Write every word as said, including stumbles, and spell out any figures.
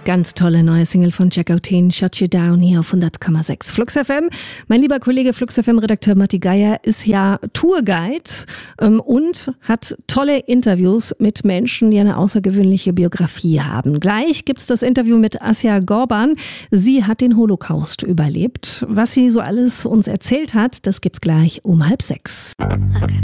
Ganz tolle neue Single von Jack O'Teen, Shut You Down, hier auf hundert Komma sechs Flux F M. Mein lieber Kollege Flux F M-Redakteur Matti Geier ist ja Tourguide ähm, und hat tolle Interviews mit Menschen, die eine außergewöhnliche Biografie haben. Gleich gibt's das Interview mit Asja Gorban. Sie hat den Holocaust überlebt. Was sie so alles uns erzählt hat, das gibt's gleich um halb sechs. Okay.